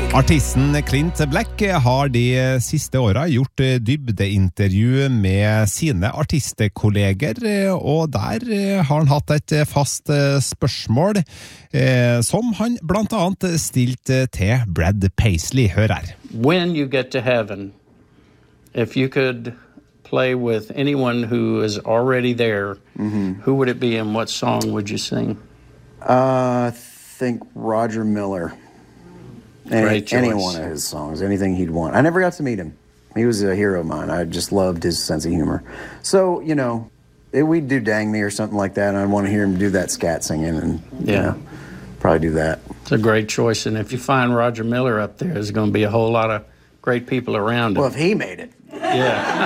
Artisten Clint Black har de siste årene gjort dybdeintervju med sine artistkolleger, og der har han hatt et fast spørsmål som han blant annet stilte til Brad Paisley. Hør her. When you get to heaven, if you could play with anyone who is already there, who would it be and what song would you sing? I think Roger Miller. Any one of his songs, anything he'd want. I never got to meet him. He was a hero of mine. I just loved his sense of humor. So, you know, we'd do Dang Me or something like that, and I'd want to hear him do that scat singing, and you know, probably do that. It's a great choice, and if you find Roger Miller up there, there's going to be a whole lot of great people around him. Well, if he made it. Yeah.